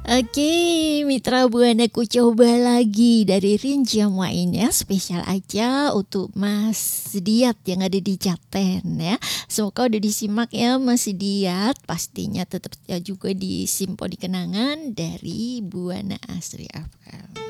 Oke, Mitra Buana ku coba lagi dari rincian mainnya spesial aja untuk Mas Diat yang ada di Jaten ya. Semoga udah disimak ya Mas Diat. Pastinya tetap ya juga disimpan di kenangan dari Buana Asri FM.